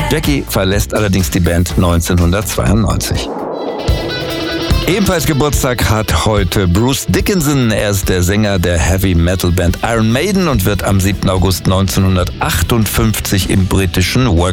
Jackie verlässt allerdings die Band 1992. Ebenfalls Geburtstag hat heute Bruce Dickinson. Er ist der Sänger der Heavy-Metal-Band Iron Maiden und wird am 7. August 1958 im britischen